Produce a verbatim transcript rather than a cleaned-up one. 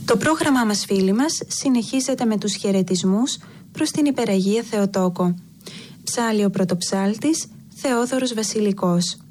Το πρόγραμμά μας, φίλοι μας, συνεχίζεται με τους χαιρετισμούς προς την Υπεραγία Θεοτόκο. Ψάλλει ο πρωτοψάλτης Θεόδωρος Βασιλικός.